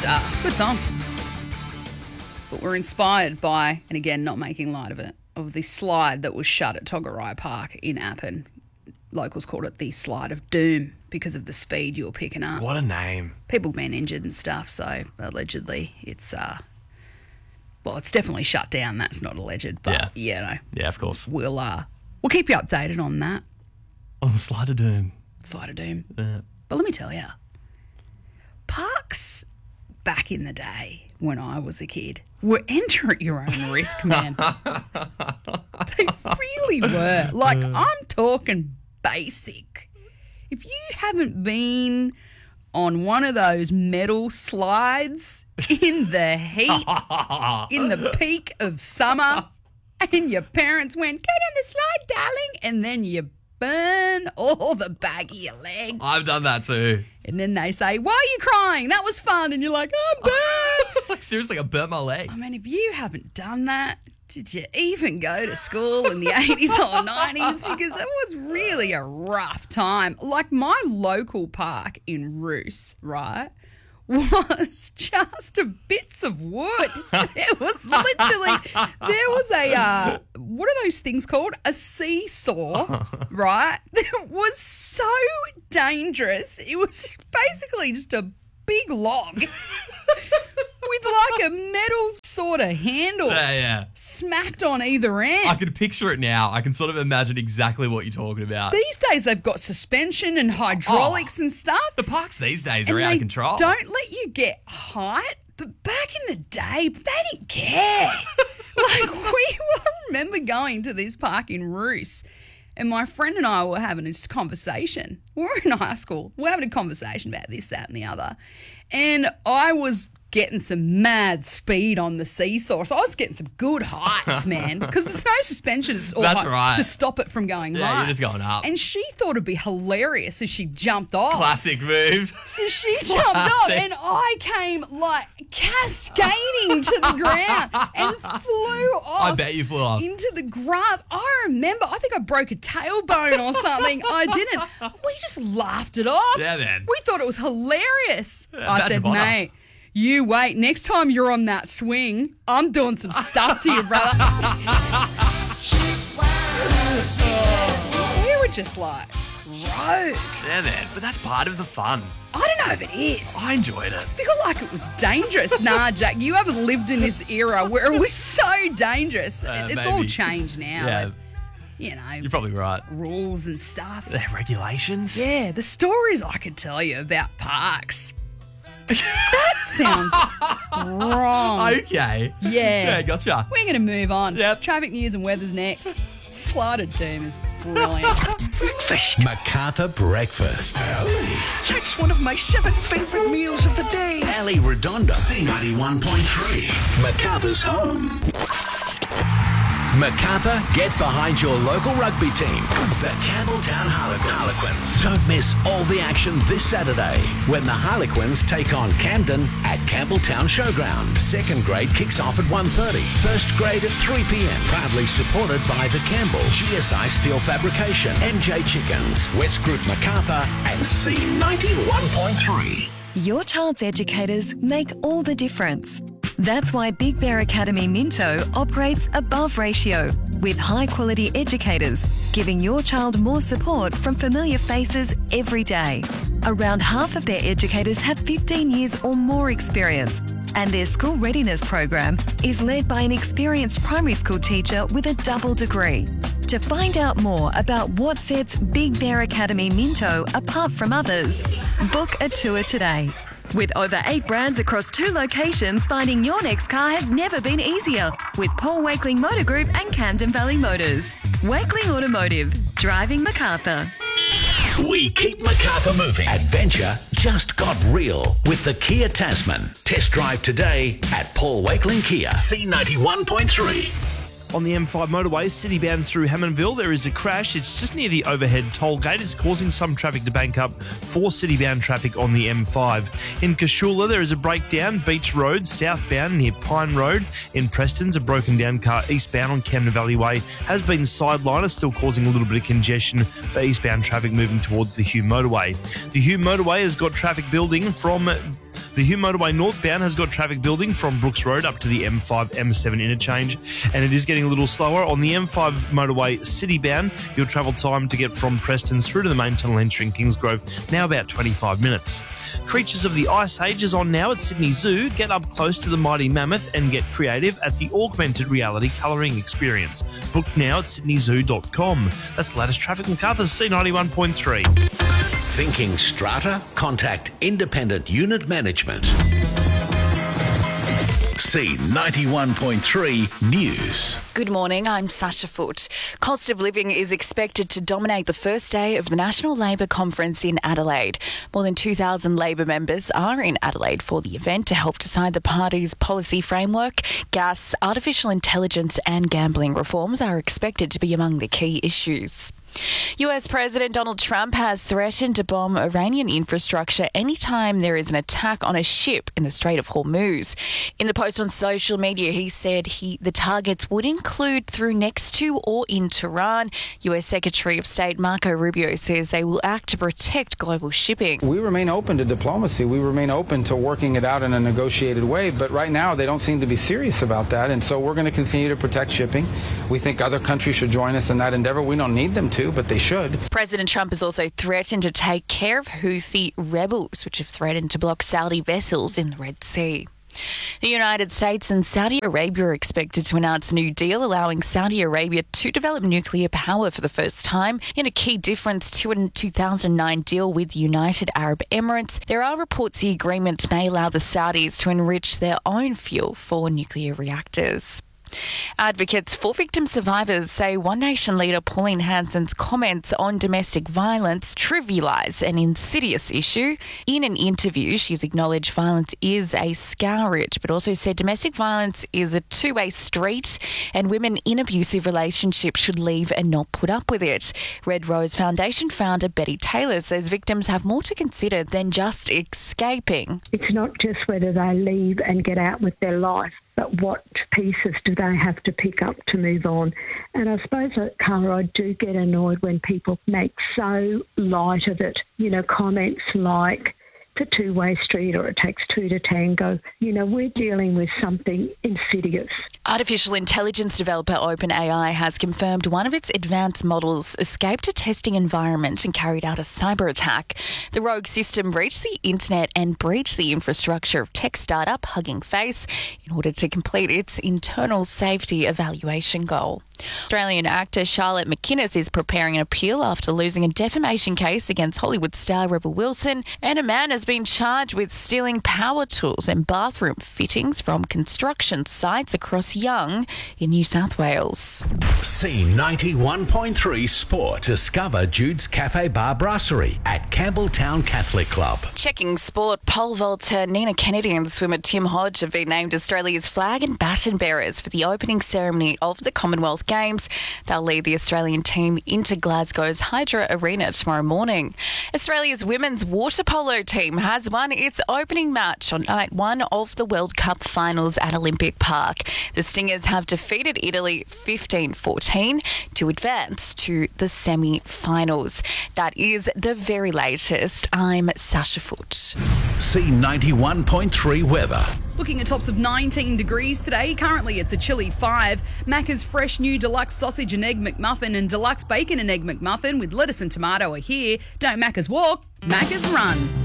Good song. But we're inspired by, and again, not making light of it, of the slide that was shut at Toggerai Park in Appin. Locals called it the Slide of Doom because of the speed you were picking up. What a name. People been injured and stuff, so allegedly it's, it's definitely shut down. That's not alleged, but, Yeah, of course. we'll keep you updated on that. On the Slide of Doom. Slide of Doom. Yeah. But let me tell you, parks back in the day when I was a kid were enter at your own risk, man. They really were. Like, I'm talking basic. If you haven't been on one of those metal slides in the heat, in the peak of summer, and your parents went, go down the slide, darling, and then you burn all the back of your leg. I've done that too. And then they say, why are you crying? That was fun. And you're like, I'm burned. Like, seriously, I burnt my leg. I mean, if you haven't done that, did you even go to school in the 80s or 90s? Because it was really a rough time. Like, my local park in Roos, right, was just bits of wood. It was literally, there was a, what are those things called? A seesaw, right? It was so dangerous. It was basically just a big log with like a metal sort of handle smacked on either end. I can picture it now. I can sort of imagine exactly what you're talking about. These days they've got suspension and hydraulics and stuff. The parks these days and are out of control. Don't let you get height, but back in the day, they didn't care. I remember going to this park in Roos, and my friend and I were having this conversation. We were in high school. We were having a conversation about this, that, and the other. And I was getting some mad speed on the seesaw. So I was getting some good heights, man, because there's no suspension to stop it from going Yeah, high. you're just going up. And she thought it'd be hilarious if she jumped off. Classic move. So she jumped off and I came like cascading to the ground and flew off. I bet you flew off. Into the grass. I remember, I think I broke a tailbone or something. I didn't. We just laughed it off. Yeah, man. We thought it was hilarious. I badge said, of honor. mate, you wait. Next time you're on that swing, I'm doing some stuff to you, brother. We were just like rogue. Yeah, man. But that's part of the fun. I don't know if it is. I enjoyed it. I feel like it was dangerous. Nah, Jack, you haven't lived in this era where it was so dangerous. It's all maybe. changed now. Yeah. But, you know, You're probably right. rules and stuff. There are regulations? Yeah, the stories I could tell you about parks. That sounds wrong. Okay. Yeah. Yeah, gotcha. We're going to move on. Yep. Traffic news and weather's next. Slide of Doom is brilliant. MacArthur Breakfast. That's one of my 7 favourite meals of the day. Ali Redonda. C91.3. MacArthur's home. MacArthur, get behind your local rugby team, the Campbelltown Harlequins. Don't miss all the action this Saturday when the Harlequins take on Camden at Campbelltown Showground. Second grade kicks off at 1:30. First grade at 3 p.m. Proudly supported by the Campbell, GSI Steel Fabrication, MJ Chickens, West Group MacArthur, and C91.3. Your child's educators make all the difference. That's why Big Bear Academy Minto operates above ratio with high-quality educators, giving your child more support from familiar faces every day. Around half of their educators have 15 years or more experience, and their school readiness program is led by an experienced primary school teacher with a double degree. To find out more about what sets Big Bear Academy Minto apart from others, book a tour today. With over 8 brands across 2 locations, finding your next car has never been easier with Paul Wakeling Motor Group and Camden Valley Motors. Wakeling Automotive, driving MacArthur. We keep MacArthur moving. Adventure just got real with the Kia Tasman. Test drive today at Paul Wakeling Kia. C91.3. On the M5 motorway, citybound through Hammondville, there is a crash. It's just near the overhead toll gate. It's causing some traffic to bank up for citybound traffic on the M5. In Cashula, there is a breakdown. Beach Road, southbound near Pine Road. In Preston's, a broken down car eastbound on Camden Valley Way has been sidelined, still causing a little bit of congestion for eastbound traffic moving towards the Hume motorway. The Hume motorway has got traffic building from The Hume Motorway northbound has got traffic building from Brooks Road up to the M5-M7 interchange, and it is getting a little slower. On the M5 motorway citybound, your travel time to get from Preston's through to the main tunnel entering Kingsgrove, now about 25 minutes. Creatures of the Ice Age is on now at Sydney Zoo. Get up close to the mighty mammoth and get creative at the augmented reality colouring experience. Book now at sydneyzoo.com. That's the latest traffic. MacArthur's C91.3. Thinking strata? Contact Independent Unit Management. C91.3 News. Good morning, I'm Sasha Foote. Cost of living is expected to dominate the first day of the National Labor Conference in Adelaide. More than 2,000 Labor members are in Adelaide for the event to help decide the party's policy framework. Gas, artificial intelligence and gambling reforms are expected to be among the key issues. US President Donald Trump has threatened to bomb Iranian infrastructure anytime there is an attack on a ship in the Strait of Hormuz. In the post on social media, he said the targets would include through, next to or in Tehran. US Secretary of State Marco Rubio says they will act to protect global shipping. We remain open to diplomacy. We remain open to working it out in a negotiated way. But right now, they don't seem to be serious about that. And so we're going to continue to protect shipping. We think other countries should join us in that endeavor. We don't need them to, but they should. President Trump has also threatened to take care of Houthi rebels, which have threatened to block Saudi vessels in the Red Sea. The United States and Saudi Arabia are expected to announce a new deal allowing Saudi Arabia to develop nuclear power for the first time. In a key difference to a 2009 deal with the United Arab Emirates, there are reports the agreement may allow the Saudis to enrich their own fuel for nuclear reactors. Advocates for victim survivors say One Nation leader Pauline Hanson's comments on domestic violence trivialise an insidious issue. In an interview, she's acknowledged violence is a scourge, but also said domestic violence is a two-way street and women in abusive relationships should leave and not put up with it. Red Rose Foundation founder Betty Taylor says victims have more to consider than just escaping. It's not just whether they leave and get out with their life, but what pieces do they have to pick up to move on? And I suppose, Cara, I do get annoyed when people make so light of it. You know, comments like, it's a two-way street or it takes two to tango. You know, we're dealing with something insidious. Artificial intelligence developer OpenAI has confirmed one of its advanced models escaped a testing environment and carried out a cyber attack. The rogue system reached the internet and breached the infrastructure of tech startup Hugging Face in order to complete its internal safety evaluation goal. Australian actor Charlotte McInnes is preparing an appeal after losing a defamation case against Hollywood star Rebel Wilson, and a man has been charged with stealing power tools and bathroom fittings from construction sites across Young in New South Wales. C91.3 Sport. Discover Jude's Cafe Bar Brasserie at Campbelltown Catholic Club. Checking sport, pole vaulter Nina Kennedy and swimmer Tim Hodge have been named Australia's flag and baton bearers for the opening ceremony of the Commonwealth Games. They'll lead the Australian team into Glasgow's Hydro Arena tomorrow morning. Australia's women's water polo team has won its opening match on night one of the World Cup finals at Olympic Park. The Stingers have defeated Italy 15-14 to advance to the semi-finals. That is the very latest. I'm Sasha Foote. C91.3 weather. Looking at tops of 19 degrees today. Currently it's a chilly 5. Macca's fresh new deluxe sausage and egg McMuffin and deluxe bacon and egg McMuffin with lettuce and tomato are here. Don't Macca's walk, Macca's run.